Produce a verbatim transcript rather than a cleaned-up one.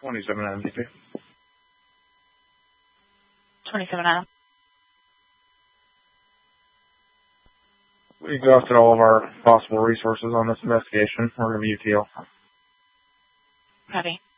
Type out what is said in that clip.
twenty-seven Adam D P. twenty-seven Adam. We exhausted all of our possible resources on this investigation. We're going to be U T L. Copy.